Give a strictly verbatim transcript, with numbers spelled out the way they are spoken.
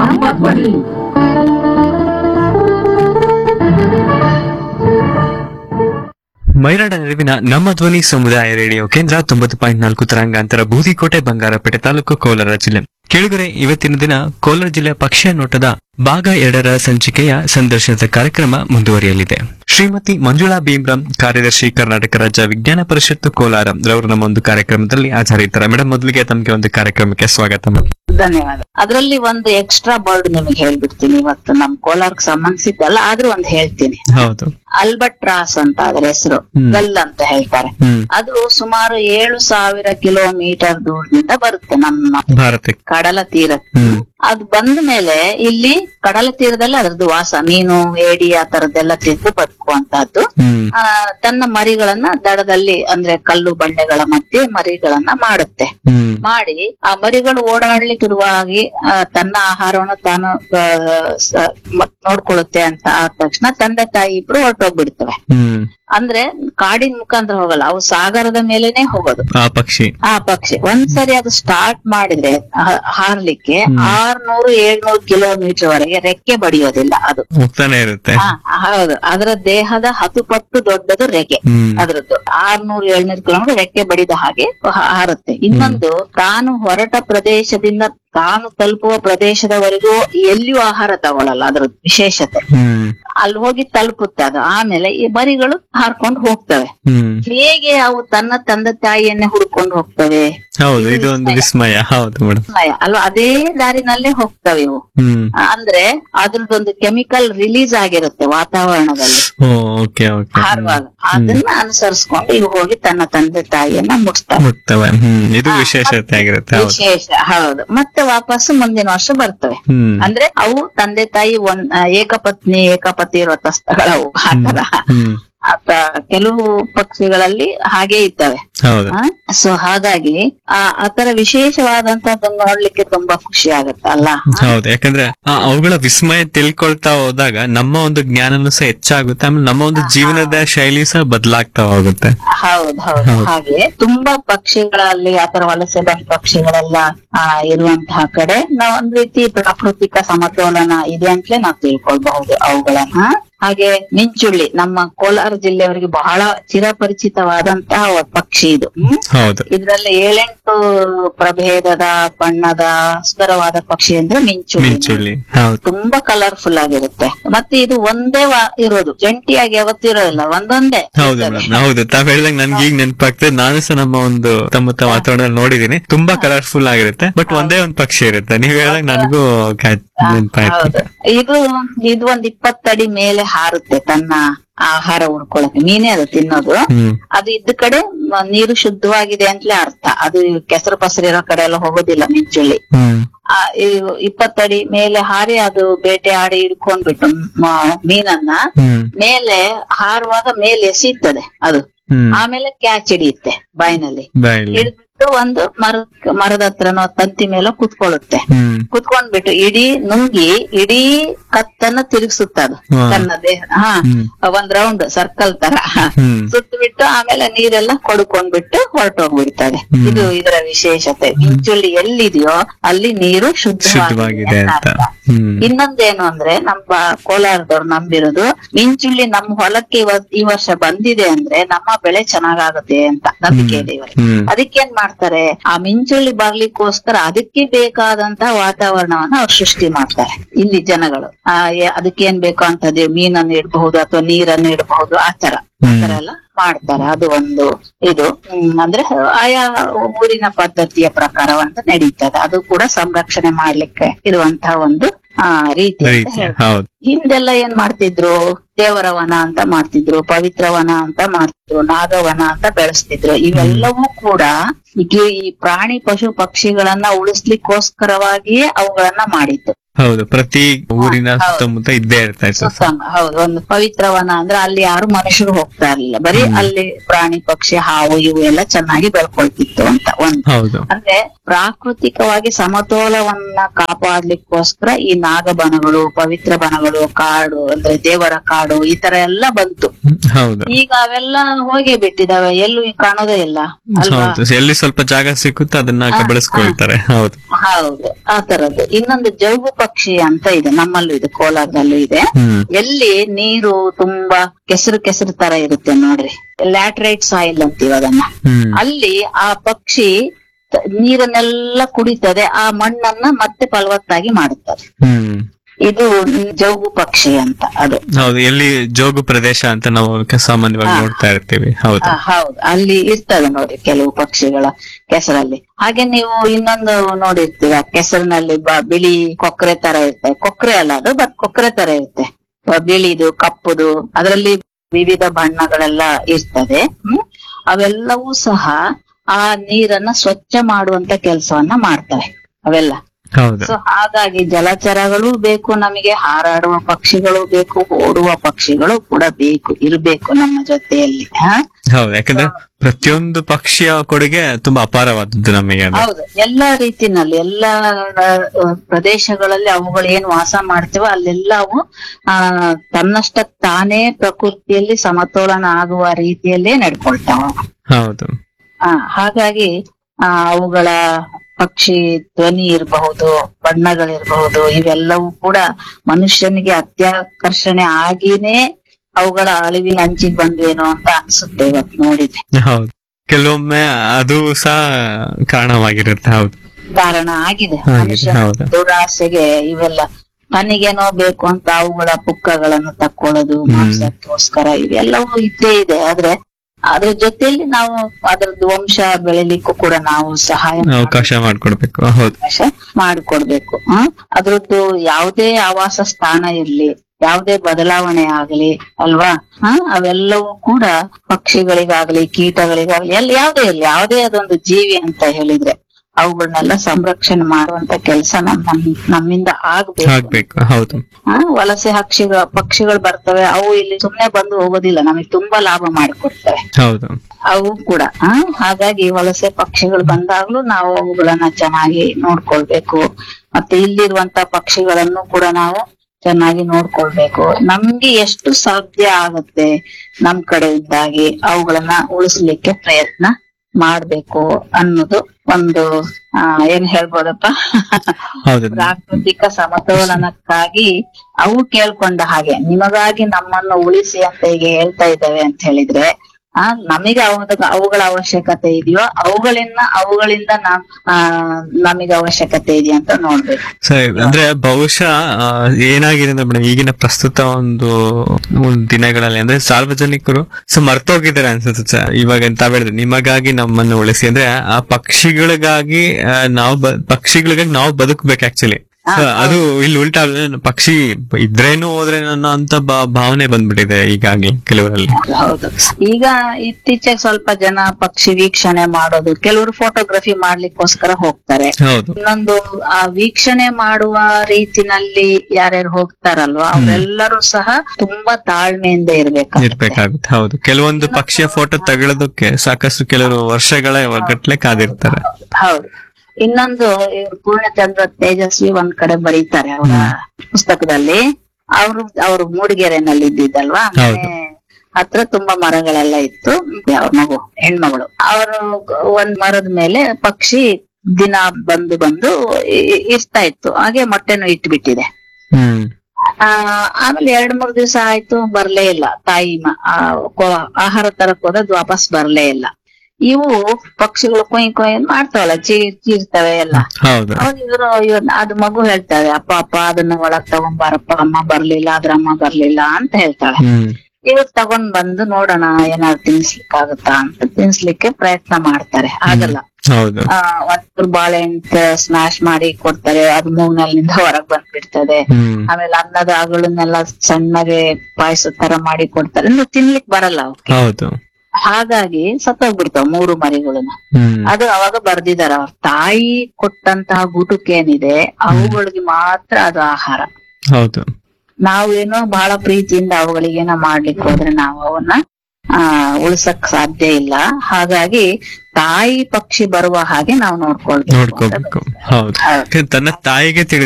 ನಮ್ಮ ಧ್ವನಿ. ಮೈರಾಡ ನೆರವಿನ ನಮ್ಮ ಧ್ವನಿ ಸಮುದಾಯ ರೇಡಿಯೋ ಕೇಂದ್ರ ತೊಂಬತ್ತು ಪಾಯಿಂಟ್ ನಾಲ್ಕು ತರಂಗಾಂತರ ಬೂದಿಕೋಟೆ ಬಂಗಾರಪೇಟೆ ತಾಲೂಕು ಕೋಲಾರ ಜಿಲ್ಲೆ. ಕೆಳಗರೆ ಇವತ್ತಿನ ದಿನ ಕೋಲಾರ ಜಿಲ್ಲೆ ಪಕ್ಷಿಯ ನೋಟದ ಭಾಗ ಎರಡರ ಸಂಚಿಕೆಯ ಸಂದರ್ಶನದ ಕಾರ್ಯಕ್ರಮ ಮುಂದುವರಿಯಲಿದೆ. ಶ್ರೀಮತಿ ಮಂಜುಳಾ ಭೀಮ್ರಾಮ್, ಕಾರ್ಯದರ್ಶಿ, ಕರ್ನಾಟಕ ರಾಜ್ಯ ವಿಜ್ಞಾನ ಪರಿಷತ್ತು ಕೋಲಾರ ರವರು ನಮ್ಮ ಒಂದು ಕಾರ್ಯಕ್ರಮದಲ್ಲಿ ಹಾಜರಿದ್ದಾರೆ. ಮೇಡಮ್, ಮೊದಲಿಗೆ ತಮಗೆ ಒಂದು ಕಾರ್ಯಕ್ರಮಕ್ಕೆ ಸ್ವಾಗತ. ಧನ್ಯವಾದ. ಅದರಲ್ಲಿ ಒಂದು ಎಕ್ಸ್ಟ್ರಾ ಬರ್ಡ್ ನಿಮಗೆ ಹೇಳ್ಬಿಡ್ತೀನಿ. ಇವತ್ತು ನಮ್ ಕೋಲಾರಕ್ಕೆ ಸಂಬಂಧಿಸಿದ್ದಲ್ಲ, ಆದ್ರೂ ಒಂದು ಹೇಳ್ತೀನಿ. ಹೌದು. ಅಲ್ಬಟ್ರಾಸ್ ಅಂತ ಅದರ ಹೆಸರು, ಗಲ್ ಅಂತ ಹೇಳ್ತಾರೆ. ಅದು ಸುಮಾರು ಏಳು ಸಾವಿರ ಕಿಲೋಮೀಟರ್ ದೂರದಿಂದ ಬರುತ್ತೆ ನಮ್ಮ ಭಾರತಕ್ಕೆ, ಕಡಲ ತೀರಕ್ಕೆ. ಅದು ಬಂದ ಮೇಲೆ ಇಲ್ಲಿ ಕಡಲ ತೀರದಲ್ಲಿ ಅದರದ್ದು ವಾಸ, ಮೀನು, ಏಡಿ ಆ ತರದ್ದೆಲ್ಲ ತಿಂದು ಬದುಕುವಂತಹದ್ದು. ಆ ತನ್ನ ಮರಿಗಳನ್ನ ದಡದಲ್ಲಿ, ಅಂದ್ರೆ ಕಲ್ಲು ಬಂಡೆಗಳ ಮಧ್ಯೆ ಮರಿಗಳನ್ನ ಮಾಡುತ್ತೆ. ಮಾಡಿ ಆ ಮರಿಗಳು ಓಡಾಡ್ಲಿಕ್ಕಿರುವಾಗಿ ತನ್ನ ಆಹಾರವನ್ನು ತಾನು ನೋಡ್ಕೊಳ್ಳುತ್ತೆ ಅಂತ ಆದ ತಕ್ಷಣ ತಂದೆ ತಾಯಿ ಇಬ್ರು ಹೊರಟೋಗ್ಬಿಡ್ತವೆ. ಅಂದ್ರೆ ಕಾಡಿನ ಮುಖಾಂತರ ಹೋಗಲ್ಲ, ಅವು ಸಾಗರದ ಮೇಲೆನೆ ಹೋಗೋದು. ಆ ಪಕ್ಷಿ ಆ ಪಕ್ಷಿ ಒಂದ್ಸರಿ ಅದು ಸ್ಟಾರ್ಟ್ ಮಾಡಿದ್ರೆ ಹಾರ್ಲಿಕ್ಕೆ ಆರ್ನೂರು ಏಳ್ನೂರು ಕಿಲೋಮೀಟರ್ ವರೆಗೆ ರೆಕ್ಕೆ ಬಡಿಯೋದಿಲ್ಲ, ಅದು ಹೋಗ್ತಾನೆ ಇರುತ್ತೆ. ಹೌದು, ಅದರ ದೇಹದ ಹತ್ತು ಪಟ್ಟು ದೊಡ್ಡದು ರೆಕ್ಕೆ ಅದ್ರದ್ದು. ಆರ್ನೂರು ಏಳ್ನೂರು ಕಿಲೋಮೀಟರ್ ರೆಕ್ಕೆ ಬಡಿದ ಹಾಗೆ ಹಾರುತ್ತೆ. ಇನ್ನೊಂದು, ತಾನು ಹೊರಟ ಪ್ರದೇಶದಿಂದ ತಾನು ತಲುಪುವ ಪ್ರದೇಶದವರೆಗೂ ಎಲ್ಲಿಯೂ ಆಹಾರ ತಗೊಳ್ಳಲ್ಲ, ಅದ್ರ ವಿಶೇಷತೆ. ಅಲ್ಲಿ ಹೋಗಿ ತಲುಪುತ್ತೆ ಅದು. ಆಮೇಲೆ ಈ ಮರಿಗಳು ಹಾರ್ಕೊಂಡು ಹೋಗ್ತವೆ. ಹೇಗೆ ಅವು ತನ್ನ ತಂದೆ ತಾಯಿಯನ್ನೇ ಹುಡ್ಕೊಂಡು ಹೋಗ್ತವೆ? ಹೌದು, ಇದು ಒಂದು ವಿಸ್ಮಯ. ಹೌದು ಮೇಡಮ್, ಅಲ್ವಾ? ಅದೇ ದಾರಿನಲ್ಲೇ ಹೋಗ್ತವೆ ಇವು. ಅಂದ್ರೆ ಅದ್ರದ್ದೊಂದು ಕೆಮಿಕಲ್ ರಿಲೀಸ್ ಆಗಿರುತ್ತೆ ವಾತಾವರಣದಲ್ಲಿ ಹಾರುವಾಗ. ಅದನ್ನ ಅನುಸರಿಸ್ಕೊಂಡು ಇವು ಹೋಗಿ ತನ್ನ ತಂದೆ ತಾಯಿಯನ್ನ ಮುಟ್ತವೆ. ಇದು ವಿಶೇಷತೆ ಆಗಿರುತ್ತೆ. ವಿಶೇಷ, ಹೌದು. ಮತ್ತೆ ವಾಪಸ್ ಮುಂದಿನ ವರ್ಷ ಬರ್ತವೆ. ಅಂದ್ರೆ ಅವು ತಂದೆ ತಾಯಿ ಒಂದ್ ಏಕಪತ್ನಿ ಏಕಪತಿ ಇರೋ ತಸ್ತಗಳವು ಆತರ. ಕೆಲವು ಪಕ್ಷಿಗಳಲ್ಲಿ ಹಾಗೆ ಇರ್ತವೆ. ಸೊ ಹಾಗಾಗಿ ಆ ಆತರ ವಿಶೇಷವಾದಂತದ್ದನ್ನು ನೋಡ್ಲಿಕ್ಕೆ ತುಂಬಾ ಖುಷಿ ಆಗತ್ತೆ ಅಲ್ಲ? ಹೌದು, ಯಾಕಂದ್ರೆ ಅವುಗಳ ವಿಸ್ಮಯ ತಿಳ್ಕೊಳ್ತಾ ಹೋದಾಗ ನಮ್ಮ ಒಂದು ಜ್ಞಾನನು ಸಹ ಹೆಚ್ಚಾಗುತ್ತೆ, ಆಮೇಲೆ ನಮ್ಮ ಒಂದು ಜೀವನದ ಶೈಲಿ ಸಹ ಬದಲಾಗ್ತಾ ಹೋಗುತ್ತೆ. ಹೌದು ಹೌದು. ಹಾಗೆ ತುಂಬಾ ಪಕ್ಷಿಗಳಲ್ಲಿ ಆತರ ವಲಸೆ ಬಂದ ಪಕ್ಷಿಗಳೆಲ್ಲ ಆ ಇರುವಂತಹ ಕಡೆ ನಾವ್ ಒಂದ್ ರೀತಿ ಪ್ರಾಕೃತಿಕ ಸಮತೋಲನ ಇದೆ ಅಂತಲೇ ನಾವ್ ತಿಳ್ಕೊಳ್ಬಹುದು ಅವುಗಳನ್ನ. ಹಾಗೆ ಮಿಂಚುಳ್ಳಿ ನಮ್ಮ ಕೋಲಾರ ಜಿಲ್ಲೆಯವರಿಗೆ ಬಹಳ ಚಿರಪರಿಚಿತವಾದಂತಹ ಪಕ್ಷಿ ಇದು. ಇದ್ರಲ್ಲಿ ಏಳೆಂಟು ಪ್ರಭೇದದ ಬಣ್ಣದ ಸುಂದರವಾದ ಪಕ್ಷಿ ಅಂದ್ರೆ ಮಿಂಚುಳ್ಳಿ. ತುಂಬಾ ಕಲರ್ಫುಲ್ ಆಗಿರುತ್ತೆ. ಮತ್ತೆ ಇದು ಒಂದೇ ಇರೋದು, ಜಂಟಿಯಾಗಿ ಯಾವತ್ತೂ ಇರೋದಿಲ್ಲ, ಒಂದೊಂದೇ. ಹೌದು, ತಾವ್ ಹೇಳ್ದಂಗ್ ನನ್ಗೆ ಈಗ ನೆನಪಾಗ್ತದೆ. ನಾನು ಸಹ ನಮ್ಮ ಒಂದು ತಮ್ಮ ವಾತಾವರಣ ನೋಡಿದೀನಿ, ತುಂಬಾ ಕಲರ್ಫುಲ್ ಆಗಿರುತ್ತೆ. ಬಟ್ ಒಂದೇ ಒಂದ್ ಪಕ್ಷಿ ಇರುತ್ತೆ. ನೀವ್ ಹೇಳ್ದಂಗ್ ನನಗೂ ನೆನಪಾಯ್ತು. ಇದು ಇದು ಒಂದ್ ಇಪ್ಪತ್ತಡಿ ಮೇಲೆ ಹಾರುತ್ತೆ ತನ್ನ ಆಹಾರ ಹುಡ್ಕೊಳಕ್ಕೆ. ಮೀನೇ ಅದು ತಿನ್ನೋದು. ಅದು ಇದ್ದ ಕಡೆ ನೀರು ಶುದ್ಧವಾಗಿದೆ ಅಂತಲೇ ಅರ್ಥ. ಅದು ಕೆಸರು ಪಸರು ಇರೋ ಕಡೆ ಎಲ್ಲ ಹೋಗೋದಿಲ್ಲ ಮಿಂಚುಳ್ಳಿ. ಇಪ್ಪತ್ತಡಿ ಮೇಲೆ ಹಾರಿ ಅದು ಬೇಟೆ ಆಡಿ ಹಿಡ್ಕೊಂಡ್ಬಿಟ್ಟು ಮೀನನ್ನ ಮೇಲೆ ಹಾರುವಾಗ ಮೇಲೆ ಎಸೀತದೆ ಅದು. ಆಮೇಲೆ ಕ್ಯಾಚ್ ಹಿಡಿಯುತ್ತೆ ಬಾಯಿನಲ್ಲಿ. ಹಿಡಿದ್ಬಿಟ್ಟು ಒಂದು ಮರ ಮರದ ಹತ್ರನೋ ತಂತಿ ಮೇಲೆ ಕುತ್ಕೊಳ್ಳುತ್ತೆ. ಕುತ್ಕೊಂಡ್ಬಿಟ್ಟು ಇಡೀ ನುಂಗಿ ಇಡೀ ಕತ್ತನ್ನ ತಿರುಗಿಸುತ್ತ ಅದು ತನ್ನ ದೇಹ. ಹಾ, ಒಂದ್ ರೌಂಡ್ ಸರ್ಕಲ್ ತರ ಸುತ್ತ ಬಿಟ್ಟು ಆಮೇಲೆ ನೀರೆಲ್ಲ ಕೊಡ್ಕೊಂಡ್ಬಿಟ್ಟು ಹೊರಟೋಗ್ಬಿಡ್ತದೆ. ಇದು ಇದರ ವಿಶೇಷತೆ. ಮಿಂಚುಳ್ಳಿ ಎಲ್ಲಿದೆಯೋ ಅಲ್ಲಿ ನೀರು ಶುದ್ಧವಾಗಿದೆ ಅಂತ. ಇನ್ನೊಂದೇನು ಅಂದ್ರೆ ನಮ್ಮ ಕೋಲಾರದವ್ರು ನಂಬಿರೋದು, ಮಿಂಚುಳ್ಳಿ ನಮ್ಮ ಹೊಲಕ್ಕೆ ಈ ವರ್ಷ ಬಂದಿದೆ ಅಂದ್ರೆ ನಮ್ಮ ಬೆಳೆ ಚೆನ್ನಾಗಾಗುತ್ತೆ ಅಂತ ನಂಬಿಕೆ ಇದೆ ಇವರಿಗೆ. ಅದಕ್ಕೇನ್ ಮಾಡ್ತಾರೆ, ಆ ಮಿಂಚುಳ್ಳಿ ಬರ್ಲಿಕ್ಕೋಸ್ಕರ ಅದಕ್ಕೆ ಬೇಕಾದಂತಹ ವಾತಾವರಣವನ್ನ ಅವ್ರು ಸೃಷ್ಟಿ ಮಾಡ್ತಾರೆ ಇಲ್ಲಿ ಜನಗಳು. ಆ ಅದಕ್ಕೇನ್ ಬೇಕು ಅಂತದ್ದು ಮೀನನ್ನು ಇಡಬಹುದು ಅಥವಾ ನೀರನ್ನು ಇಡಬಹುದು, ಆತರ ಆತರ ಎಲ್ಲ ಮಾಡ್ತಾರೆ. ಅದು ಒಂದು ಇದು ಅಂದ್ರೆ ಆಯಾ ಊರಿನ ಪದ್ಧತಿಯ ಪ್ರಕಾರವಂತ ನಡೀತದೆ. ಅದು ಕೂಡ ಸಂರಕ್ಷಣೆ ಮಾಡ್ಲಿಕ್ಕೆ ಇರುವಂತಹ ಒಂದು ಆ ರೀತಿ ಅಂತ ಹೇಳ್ತಾರೆ. ಹಿಂದೆಲ್ಲ ಏನ್ ಮಾಡ್ತಿದ್ರು, ದೇವರ ವನ ಅಂತ ಮಾಡ್ತಿದ್ರು, ಪವಿತ್ರ ವನ ಅಂತ ಮಾಡ್ತಿದ್ರು, ನಾಗವನ ಅಂತ ಬೆಳೆಸ್ತಿದ್ರು. ಇವೆಲ್ಲವೂ ಕೂಡ ಈಗ ಈ ಪ್ರಾಣಿ ಪಶು ಪಕ್ಷಿಗಳನ್ನ ಉಳಿಸ್ಲಿಕ್ಕೋಸ್ಕರವಾಗಿಯೇ ಅವುಗಳನ್ನ ಮಾಡಿತ್ತು. ಹೌದು, ಪ್ರತಿ ಊರಿನ ಸುತ್ತಮುತ್ತ ಇದ್ದೇ ಇರ್ತಾ ಇತ್ತು. ಹೌದು, ಒಂದು ಪವಿತ್ರವನ ಅಂದ್ರೆ ಅಲ್ಲಿ ಯಾರು ಮನುಷ್ಯರು ಹೋಗ್ತಾ ಇರ್ಲಿಲ್ಲ, ಬರೀ ಅಲ್ಲಿ ಪ್ರಾಣಿ ಪಕ್ಷಿ ಹಾವು ಇವು ಎಲ್ಲ ಚೆನ್ನಾಗಿ ಬೆಳ್ಕೊಳ್ತಿತ್ತು ಅಂತ ಒಂದು. ಅಂದ್ರೆ ಪ್ರಾಕೃತಿಕವಾಗಿ ಸಮತೋಲವನ್ನ ಕಾಪಾಡ್ಲಿಕ್ಕೋಸ್ಕರ ಈ ನಾಗಬನಗಳು, ಪವಿತ್ರ ಬನಗಳು, ಕಾಡು ಅಂದ್ರೆ ದೇವರ ಕಾಡು ಈ ತರ ಎಲ್ಲ ಬಂತು. ಈಗ ಅವೆಲ್ಲ ಹೋಗೇ ಬಿಟ್ಟಿದಾವೆ, ಎಲ್ಲೂ ಕಾಣೋದೇ ಇಲ್ಲ ಅಲ್ವಾ? ಎಲ್ಲಿ ಸ್ವಲ್ಪ ಜಾಗ ಸಿಕ್ಕುತ್ತೆ ಅದನ್ನ ಬೆಳೆಸ್ಕೊಳ್ತಾರೆ. ಹೌದು ಹೌದು, ಆ ತರದ್ದು. ಇನ್ನೊಂದು ಜೌಗು ಪಕ್ಷಿ ಅಂತ ಇದೆ, ನಮ್ಮಲ್ಲೂ ಇದೆ, ಕೋಲಾರದಲ್ಲೂ ಇದೆ. ಹ್ಮ್ ಎಲ್ಲಿ ನೀರು ತುಂಬಾ ಕೆಸರು ಕೆಸರು ತರ ಇರುತ್ತೆ ನೋಡ್ರಿ, ಲ್ಯಾಟ್ರೈಟ್ ಸಾಯಿಲ್ ಅಂತೀವಿ ಅದನ್ನ. ಹ್ಮ್ ಅಲ್ಲಿ ಆ ಪಕ್ಷಿ ತ- ನೀರನ್ನೆಲ್ಲ ಕುಡಿತದೆ, ಆ ಮಣ್ಣನ್ನ ಮತ್ತೆ ಫಲವತ್ತಾಗಿ ಮಾಡುತ್ತದೆ. ಹ್ಮ್ ಇದು ಜೌಗು ಪಕ್ಷಿ ಅಂತ ಅದು. ಹೌದು, ಎಲ್ಲಿ ಜೋಗು ಪ್ರದೇಶ ಅಂತ ನಾವು ಸಾಮಾನ್ಯವಾಗಿ ನೋಡ್ತಾ ಇರ್ತೀವಿ. ಹೌದು. ಆ, ಹೌದು, ಅಲ್ಲಿ ಇರ್ತದೆ ನೋಡಿ ಕೆಲವು ಪಕ್ಷಿಗಳ ಕೆಸರಲ್ಲಿ. ಹಾಗೆ ನೀವು ಇನ್ನೊಂದು ನೋಡಿರ್ತೀರ, ಕೆಸರಿನಲ್ಲಿ ಬ- ಬಿಳಿ ಕೊಕ್ಕರೆ ತರ ಇರ್ತದೆ. ಕೊಕ್ಕರೆ ಅಲ್ಲ ಅದು, ಬಟ್ ಕೊಕ್ಕರೆ ತರ ಇರುತ್ತೆ, ಬ- ಬಿಳಿದು ಕಪ್ಪುದು, ಅದರಲ್ಲಿ ವಿವಿಧ ಬಣ್ಣಗಳೆಲ್ಲ ಇರ್ತದೆ. ಹ್ಮ್ ಅವೆಲ್ಲವೂ ಸಹ ಆ ನೀರನ್ನ ಸ್ವಚ್ಛ ಮಾಡುವಂತ ಕೆಲಸವನ್ನ ಮಾಡ್ತವೆ ಅವೆಲ್ಲ. ಹೌದು. ಸೊ ಹಾಗಾಗಿ ಜಲಚರಗಳು ಬೇಕು ನಮಗೆ, ಹಾರಾಡುವ ಪಕ್ಷಿಗಳು ಬೇಕು, ಓಡುವ ಪಕ್ಷಿಗಳು ಕೂಡ ಬೇಕು, ಇರ್ಬೇಕು ನಮ್ಮ ಜೊತೆಯಲ್ಲಿ. ಹ ಹೌದು, ಯಾಕಂದ್ರೆ ಪ್ರತಿಯೊಂದು ಪಕ್ಷಿಯ ಕೊಡುಗೆ ತುಂಬಾ ಅಪಾರವಾದದ್ದು ನಮಗೆ ಅದು. ಹೌದು, ಎಲ್ಲಾ ರೀತಿನಲ್ಲಿ ಎಲ್ಲಾ ಆ, ಪ್ರದೇಶಗಳಲ್ಲಿ ಅವುಗಳು ಏನ್ ವಾಸ ಮಾಡ್ತೇವೆ ಅಲ್ಲೆಲ್ಲ ಅವು ಆ ತನ್ನಷ್ಟ ತಾನೇ ಪ್ರಕೃತಿಯಲ್ಲಿ ಸಮತೋಲನ ಆಗುವ ರೀತಿಯಲ್ಲೇ ನಡ್ಕೊಳ್ತಾವ. ಹೌದು. ಆ ಹಾಗಾಗಿ ಆ ಅವುಗಳ ಪಕ್ಷಿ ಧ್ವನಿ ಇರಬಹುದು, ಬಣ್ಣಗಳಿರಬಹುದು, ಇವೆಲ್ಲವೂ ಕೂಡ ಮನುಷ್ಯನಿಗೆ ಅತ್ಯಾಕರ್ಷಣೆ ಆಗಿನೇ ಅವುಗಳ ಅಳಿವಿನ ಅಂಚಿಗೆ ಬಂದ್ವೇನೋ ಅಂತ ಅನ್ಸುತ್ತೆ ಇವತ್ತು ನೋಡಿದ್ರೆ. ಹೌದು, ಕೆಲವೊಮ್ಮೆ ಅದು ಸಹ ಕಾರಣವಾಗಿರುತ್ತೆ. ಹೌದು, ಕಾರಣ ಆಗಿದೆ. ಹಾಗೆ, ಮನುಷ್ಯನ ಹೌದು. ದುರಾಸೆಗೆ ಇವೆಲ್ಲ ತನಗೇನೋ ಬೇಕು ಅಂತ ಅವುಗಳ ಪುಕ್ಕಗಳನ್ನು ತಕ್ಕೊಳ್ಳೋದು ಮಾಂಸಕ್ಕೋಸ್ಕರ ಇವೆಲ್ಲವೂ ಇದ್ದೇ ಇದೆ. ಆದ್ರೆ ಅದ್ರ ಜೊತೆಯಲ್ಲಿ ನಾವು ಅದ್ರದ್ದು ವಂಶ ಬೆಳಿಲಿಕ್ಕೂ ಕೂಡ ನಾವು ಸಹಾಯ ಅವಕಾಶ ಮಾಡ್ಕೊಡ್ಬೇಕು. ಹೌದು. ಅವಕಾಶ ಮಾಡಿಕೊಡ್ಬೇಕು. ಹ್ಮ್ ಅದ್ರದ್ದು ಯಾವುದೇ ಆವಾಸ ಸ್ಥಾನ ಇರ್ಲಿ, ಯಾವುದೇ ಬದಲಾವಣೆ ಆಗ್ಲಿ ಅಲ್ವಾ, ಹ ಅವೆಲ್ಲವೂ ಕೂಡ ಪಕ್ಷಿಗಳಿಗಾಗ್ಲಿ ಕೀಟಗಳಿಗಾಗ್ಲಿ ಎಲ್ಲಿ ಯಾವುದೇ ಇರ್ಲಿ, ಯಾವುದೇ ಅದೊಂದು ಜೀವಿ ಅಂತ ಹೇಳಿದ್ರೆ ಅವುಗಳನ್ನೆಲ್ಲ ಸಂರಕ್ಷಣೆ ಮಾಡುವಂತ ಕೆಲಸ ನಮ್ಮ ನಮ್ಮಿಂದ ಆಗ್ಬೇಕು. ಆಗ್ಬೇಕು. ಹೌದು. ಹ ವಲಸೆ ಹಕ್ಷಿಗಳ ಪಕ್ಷಿಗಳು ಬರ್ತವೆ, ಅವು ಇಲ್ಲಿ ಸುಮ್ನೆ ಬಂದು ಹೋಗೋದಿಲ್ಲ, ನಮಗೆ ತುಂಬಾ ಲಾಭ ಮಾಡಿಕೊಡ್ತವೆ ಹೌದು. ಅವು ಕೂಡ. ಹ ಹಾಗಾಗಿ ವಲಸೆ ಪಕ್ಷಿಗಳು ಬಂದಾಗ್ಲೂ ನಾವು ಅವುಗಳನ್ನ ಚೆನ್ನಾಗಿ ನೋಡ್ಕೊಳ್ಬೇಕು. ಮತ್ತೆ ಇಲ್ಲಿರುವಂತ ಪಕ್ಷಿಗಳನ್ನು ಕೂಡ ನಾವು ಚೆನ್ನಾಗಿ ನೋಡ್ಕೊಳ್ಬೇಕು. ನಮ್ಗೆ ಎಷ್ಟು ಸಾಧ್ಯ ಆಗುತ್ತೆ ನಮ್ ಕಡೆಯಿಂದಾಗಿ ಅವುಗಳನ್ನ ಉಳಿಸ್ಲಿಕ್ಕೆ ಪ್ರಯತ್ನ ಮಾಡ್ಬೇಕು ಅನ್ನೋದು ಒಂದು ಆ ಏನ್ ಹೇಳ್ಬೋದಪ್ಪ, ಹೌದು. ಪ್ರಾಕೃತಿಕ ಸಮತೋಲನಕ್ಕಾಗಿ ಅವು ಕೇಳ್ಕೊಂಡ ಹಾಗೆ ನಿಮಗಾಗಿ ನಮ್ಮನ್ನು ಉಳಿಸಿ ಅಂತ ಈಗ ಹೇಳ್ತಾ ಇದ್ದಾವೆ ಅಂತ ಹೇಳಿದ್ರೆ, ಆ ನಮಗೆ ಅವ ಅವುಗಳ ಅವಶ್ಯಕತೆ ಇದೆಯೋ ಅವುಗಳಿಂದ ಅವುಗಳಿಂದ ನಾವ್ ಆ ನಮಗೆ ಅವಶ್ಯಕತೆ ಇದೆಯಾ ಅಂತ ನೋಡ್ಬೇಕು. ಸರಿ, ಅಂದ್ರೆ ಬಹುಶಃ ಆ, ಏನಾಗಿದೆ ಅಂದ್ರೆ ಮೇಡಮ್, ಈಗಿನ ಪ್ರಸ್ತುತ ಒಂದು ಒಂದು ದಿನಗಳಲ್ಲಿ ಅಂದ್ರೆ ಸಾರ್ವಜನಿಕರು ಸೊ ಮರ್ತೋಗಿದ್ದಾರೆ ಅನ್ಸುತ್ತೆ ಸರ್. ಇವಾಗ ತಾವ್ ಹೇಳಿದ್ರೆ ನಿಮಗಾಗಿ ನಮ್ಮನ್ನು ಉಳಿಸಿ ಅಂದ್ರೆ ಆ ಪಕ್ಷಿಗಳಿಗಾಗಿ ಆ, ನಾವು ಬ- ಪಕ್ಷಿಗಳಿಗಾಗಿ ನಾವು ಬದುಕ್ಬೇಕು ಆಕ್ಚುಲಿ. ಅದು ಇಲ್ಲಿ ಉಲ್ಟಾ ಪಕ್ಷಿ ಇದ್ರೇನು ಹೋದ್ರೆ ಅನ್ನೋ ಅಂತ ಭಾ- ಭಾವನೆ ಬಂದ್ಬಿಟ್ಟಿದೆ ಈಗಾಗ್ಲೇ ಕೆಲವರಲ್ಲಿ. ಹೌದು, ಈಗ ಇತ್ತೀಚೆಗೆ ಸ್ವಲ್ಪ ಜನ ಪಕ್ಷಿ ವೀಕ್ಷಣೆ ಮಾಡೋದು, ಕೆಲವರು ಫೋಟೋಗ್ರಫಿ ಮಾಡ್ಲಿಕ್ಕೋಸ್ಕರ ಹೋಗ್ತಾರೆ. ಹೌದು. ಇನ್ನೊಂದು ಆ ವೀಕ್ಷಣೆ ಮಾಡುವ ರೀತಿನಲ್ಲಿ ಯಾರ್ಯಾರು ಹೋಗ್ತಾರಲ್ವಾ ಅವರೆಲ್ಲರೂ ಸಹ ತುಂಬಾ ತಾಳ್ಮೆಯಿಂದ ಇರ್ಬೇಕು. ಇರ್ಬೇಕಾಗುತ್ತೆ. ಹೌದು, ಕೆಲವೊಂದು ಪಕ್ಷಿಯ ಫೋಟೋ ತಗೊಳ್ಳೋದಕ್ಕೆ ಸಾಕಷ್ಟು ಕೆಲವರು ವರ್ಷಗಳ ಗಟ್ಲೆ ಕಾದಿರ್ತಾರೆ. ಹೌದು. ಇನ್ನೊಂದು ಇವ್ರು ಪೂರ್ಣಚಂದ್ರ ತೇಜಸ್ವಿ ಒಂದ್ ಕಡೆ ಬರೀತಾರೆ ಅವರ ಪುಸ್ತಕದಲ್ಲಿ, ಅವರು ಅವ್ರು ಮೂಡಿಗೆರೆನಲ್ಲಿ ಇದ್ದಿದ್ದಲ್ವಾ, ಹೌದು. ಮನೆ ಹತ್ರ ತುಂಬಾ ಮರಗಳೆಲ್ಲ ಇತ್ತು. ಅವ್ರ ಮಗು ಹೆಣ್ಮಗಳು ಅವರು ಒಂದ್ ಮರದ ಮೇಲೆ ಪಕ್ಷಿ ದಿನ ಬಂದು ಬಂದು ಇ- ಇರ್ತಾ ಇತ್ತು. ಹಾಗೆ ಮೊಟ್ಟೆನೂ ಇಟ್ಬಿಟ್ಟಿದೆ. ಹ್ಮ್ ಆ ಆಮೇಲೆ ಎರಡ್ ಮೂರ್ ದಿವಸ ಆಯ್ತು, ಬರ್ಲೇ ಇಲ್ಲ ತಾಯಿ ಮ- ಆ, ಕೊ- ಆಹಾರ ತರಕ್ ಹೋದದ್ ವಾಪಸ್ ಬರ್ಲೇ ಇಲ್ಲ. ಇವು ಪಕ್ಷಿಗಳು ಕೊಯ್ ಕೊಯ್ ಮಾಡ್ತಾವಲ್ಲ, ಚೀರ್ ಚೀರ್ತವೆ ಎಲ್ಲ. ಹೌದು. ಅವಾಗ ಇವರು ಅದು ಮಗು ಹೇಳ್ತಾವೆ, ಅಪ್ಪ ಅಪ್ಪ ಅದನ್ನ ಒಳಗ್ ತಗೊಂಬಾರಪ್ಪ, ಅಮ್ಮ ಬರ್ಲಿಲ್ಲ, ಅದ್ರ ಅಮ್ಮ ಬರ್ಲಿಲ್ಲ ಅಂತ ಹೇಳ್ತಾಳೆ. ಹ್ಮ್ ಇವ್ರು ತಗೊಂಡ್ ಬಂದು ನೋಡೋಣ ಏನಾದ್ರು ತಿನ್ಸ್ಲಿಕ್ಕಾಗುತ್ತಾ ಅಂತ ತಿನ್ಸ್ಲಿಕ್ಕೆ ಪ್ರಯತ್ನ ಮಾಡ್ತಾರೆ. ಆಗಲ್ಲ. ಹೌದು. ಆ ಒಂಚೂರು ಬಾಳೆಹಣ್ಣು ಸ್ಮ್ಯಾಶ್ ಮಾಡಿ ಕೊಡ್ತಾರೆ, ಅದು ಮೂಗ್ನಲ್ಲಿಂದ ಹೊರಗ್ ಬಂದ್ಬಿಡ್ತದೆ. ಹ್ಮ್ ಆಮೇಲೆ ಅನ್ನದ ಅಗಳನ್ನೆಲ್ಲ ಸಣ್ಣಗೆ ಪಾಯಸ ತರ ಮಾಡಿ ಕೊಡ್ತಾರೆ, ಇನ್ನು ತಿನ್ಲಿಕ್ ಬರಲ್ಲ ಅವಕ್ಕೆ. ಹೌದು. ಹಾಗಾಗಿ ಸತ್ತೋಗ್ಬಿಡ್ತಾವ ಮೂರು ಮರಿಗಳನ್ನ. ಹ್ಮ್ ಅದು ಅವಾಗ ಬರ್ದಿದಾರ, ಅವ್ರ ತಾಯಿ ಕೊಟ್ಟಂತಹ ಗುಟುಕೇನಿದೆ ಅವುಗಳಿಗೆ ಮಾತ್ರ ಅದು ಆಹಾರ. ಹೌದು. ನಾವೇನೋ ಬಹಳ ಪ್ರೀತಿಯಿಂದ ಅವುಗಳಿಗೇನೋ ಮಾಡ್ಲಿಕ್ಕೆ ಹೋದ್ರೆ ನಾವು ಅವನ್ನ ಆ ಉಳಿಸಕ್ ಸಾಧ್ಯ ಇಲ್ಲ. ಹಾಗಾಗಿ ತಾಯಿ ಪಕ್ಷಿ ಬರುವ ಹಾಗೆ ನಾವು ನೋಡ್ಕೊಳ್ಬೇಕು. ನೋಡ್ಕೋಬೇಕು. ಹೌದು, ತನ್ನ ತಾಯಿಗೆ ತಿಳಿ